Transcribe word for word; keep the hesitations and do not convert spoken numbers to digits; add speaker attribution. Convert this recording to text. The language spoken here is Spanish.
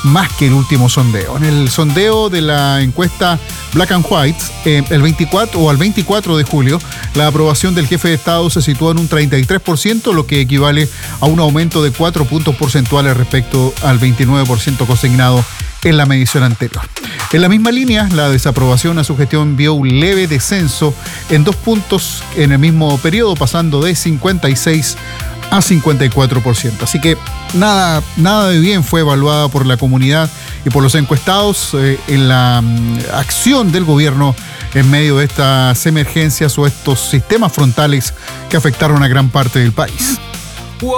Speaker 1: más que el último sondeo. En el sondeo de la encuesta Black and White, eh, el veinticuatro o al veinticuatro de julio, la aprobación del jefe de Estado se sitúa en un treinta y tres por ciento, lo que equivale a un aumento de cuatro puntos porcentuales respecto al veintinueve por ciento consignado en la medición anterior. En la misma línea, la desaprobación a su gestión vio un leve descenso en dos puntos en el mismo periodo, pasando de cincuenta y seis a cincuenta y cuatro por ciento. Así que nada, nada de bien fue evaluada por la comunidad y por los encuestados eh, en la um, acción del gobierno en medio de estas emergencias o estos sistemas frontales que afectaron a gran parte del país.